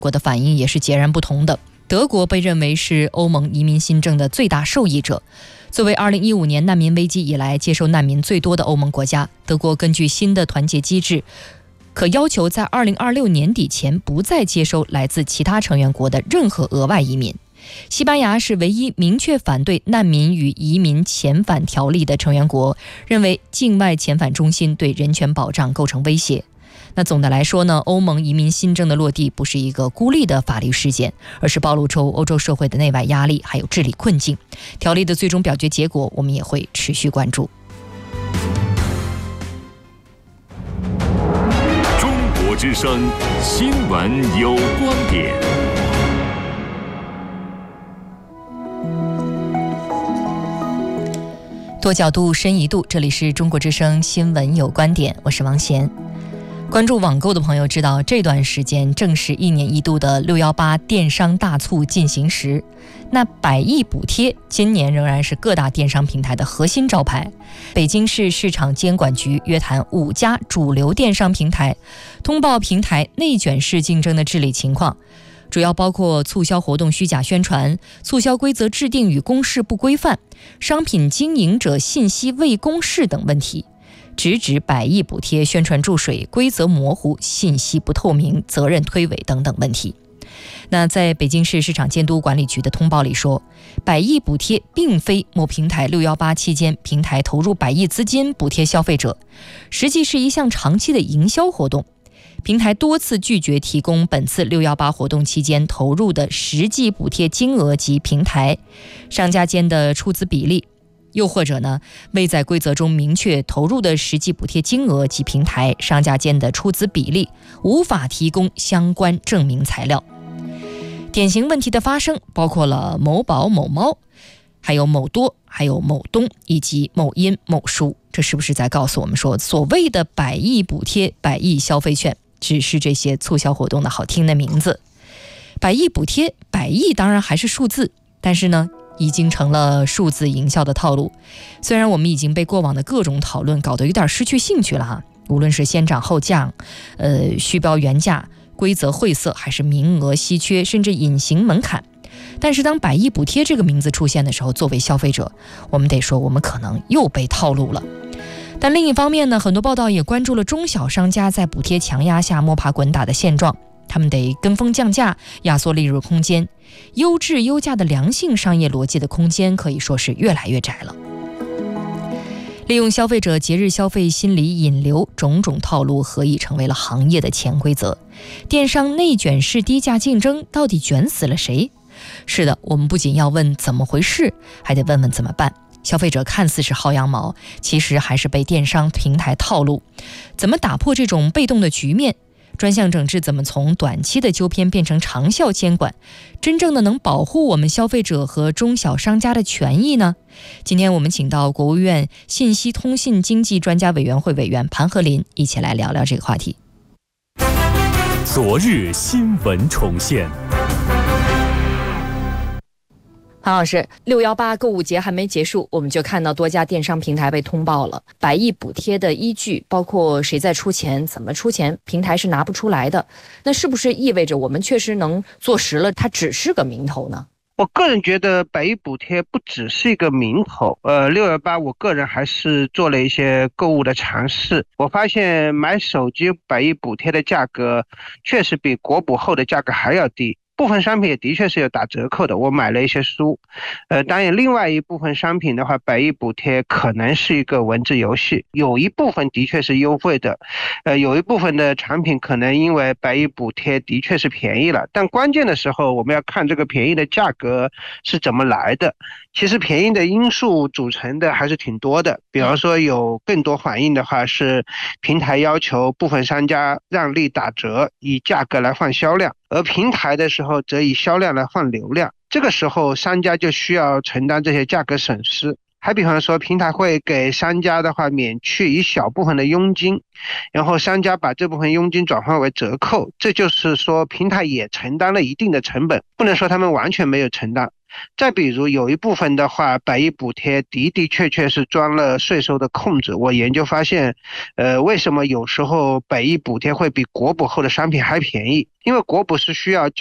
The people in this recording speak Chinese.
国的反应也是截然不同的。德国被认为是欧盟移民新政的最大受益者。作为2015年难民危机以来接收难民最多的欧盟国家，德国根据新的团结机制，可要求在2026年底前不再接收来自其他成员国的任何额外移民。西班牙是唯一明确反对难民与移民遣返条例的成员国，认为境外遣返中心对人权保障构成威胁。那总的来说呢，欧盟移民新政的落地不是一个孤立的法律事件，而是暴露出欧洲社会的内外压力还有治理困境。条例的最终表决结果我们也会持续关注。 中国之声新闻有观点。 多角度深一度，这里是中国之声新闻有观点，我是王贤。关注网购的朋友知道，这段时间正是1年1度的618电商大促进行时。那100亿补贴今年仍然是各大电商平台的核心招牌。北京市市场监管局约谈5家主流电商平台，通报平台内卷式竞争的治理情况，主要包括促销活动虚假宣传、促销规则制定与公示不规范、商品经营者信息未公示等问题，直指100亿补贴宣传注水、规则模糊、信息不透明、责任推诿等等问题。那在北京市市场监督管理局的通报里说，100亿补贴并非某平台618期间平台投入100亿资金补贴消费者，实际是一项长期的营销活动。平台多次拒绝提供本次618活动期间投入的实际补贴金额及平台、商家间的出资比例，又或者呢，未在规则中明确投入的实际补贴金额及平台、商家间的出资比例，无法提供相关证明材料。典型问题的发生包括了某宝、某猫，还有某多，还有某东，以及某音、某书。这是不是在告诉我们说，所谓的100亿补贴、100亿消费券，只是这些促销活动的好听的名字？100亿补贴，100亿当然还是数字，但是呢，已经成了数字营销的套路。虽然我们已经被过往的各种讨论搞得有点失去兴趣了哈，无论是先涨后降，虚标原价、规则晦涩，还是名额稀缺，甚至隐形门槛。但是当100亿补贴这个名字出现的时候，作为消费者，我们得说我们可能又被套路了。但另一方面呢，很多报道也关注了中小商家在补贴强压下摸爬滚打的现状，他们得跟风降价，压缩利润空间，优质优价的良性商业逻辑的空间可以说是越来越窄了。利用消费者节日消费心理引流，种种套路何以成为了行业的潜规则？电商内卷式低价竞争到底卷死了谁？是的，我们不仅要问怎么回事，还得问问怎么办。消费者看似是薅羊毛，其实还是被电商平台套路。怎么打破这种被动的局面？专项整治怎么从短期的纠偏变成长效监管，真正的能保护我们消费者和中小商家的权益呢？今天我们请到国务院信息通信经济专家委员会委员盘和林一起来聊聊这个话题。 昨日新闻重现。 韩老师，618购物节还没结束，我们就看到多家电商平台被通报了100亿补贴的依据，包括谁在出钱、怎么出钱，平台是拿不出来的。那是不是意味着我们确实能坐实了它只是个名头呢？ 我个人觉得100亿补贴不只是一个名头，618我个人还是做了一些购物的尝试，我发现买手机100亿补贴的价格确实比国补后的价格还要低。部分商品也的确是有打折扣的，我买了一些书。当然另外一部分商品的话，100亿补贴可能是一个文字游戏，有一部分的确是优惠的，有一部分的产品可能因为100亿补贴的确是便宜了，但关键的时候我们要看这个便宜的价格是怎么来的。其实便宜的因素组成的还是挺多的，比方说有更多反映的话是平台要求部分商家让利打折，以价格来换销量，而平台的时候则以销量来换流量，这个时候商家就需要承担这些价格损失。 还比方说，平台会给商家的话免去一小部分的佣金，然后商家把这部分佣金转换为折扣，这就是说平台也承担了一定的成本，不能说他们完全没有承担。再比如有一部分的话，百亿补贴的确是钻了税收的空子。我研究发现，为什么有时候百亿补贴会比国补后的商品还便宜？因为国补是需要